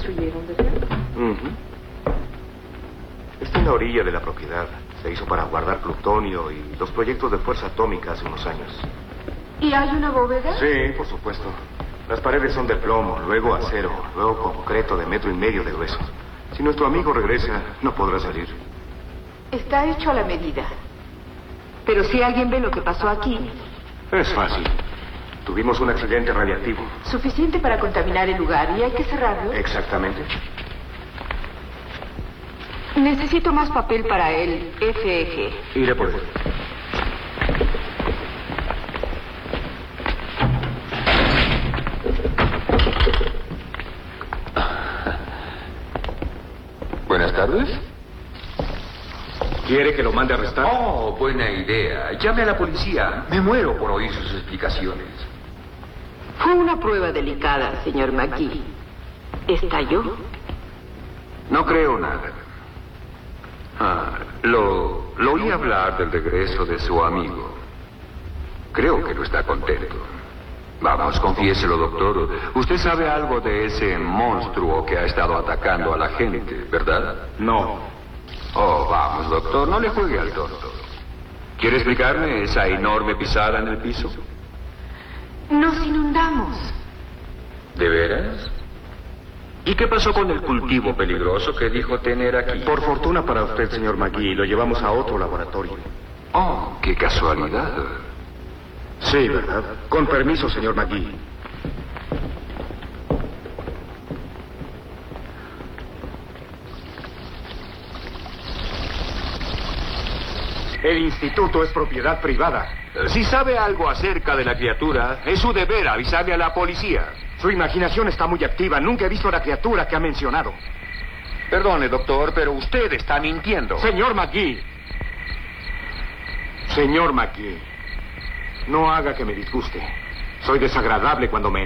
construyeron, ¿verdad? Está en la orilla de la propiedad. Se hizo para guardar plutonio y los proyectos de fuerza atómica hace unos años. ¿Y hay una bóveda? Sí, por supuesto. Las paredes son de plomo, luego acero, luego concreto de 1,5 metros de grueso. Si nuestro amigo regresa, no podrá salir. Está hecho a la medida. Pero si alguien ve lo que pasó aquí... Es fácil. Tuvimos un accidente radiactivo. Suficiente para contaminar el lugar y hay que cerrarlo. Exactamente. Necesito más papel para el FEG. Iré por él. Buenas tardes. ¿Quiere que lo mande a arrestar? Oh, buena idea. Llame a la policía. Me muero por oír sus explicaciones. Fue una prueba delicada, señor McGee. ¿Estalló? No creo nada. Lo oí hablar del regreso de su amigo. Creo que no está contento. Vamos, confiéselo, doctor. Usted sabe algo de ese monstruo que ha estado atacando a la gente, ¿verdad? No. Oh, vamos, doctor, no le juegue al tonto. ¿Quiere explicarme esa enorme pisada en el piso? Nos inundamos. ¿De veras? ¿Y qué pasó con el cultivo peligroso que dijo tener aquí? Por fortuna para usted, señor McGee, lo llevamos a otro laboratorio. Oh, qué casualidad. Sí, ¿verdad? Con permiso, señor McGee. El instituto es propiedad privada. Si sabe algo acerca de la criatura, es su deber avisarle a la policía. Su imaginación está muy activa. Nunca he visto a la criatura que ha mencionado. Perdone, doctor, pero usted está mintiendo. Señor McGee. Señor McGee. No haga que me disguste. Soy desagradable cuando me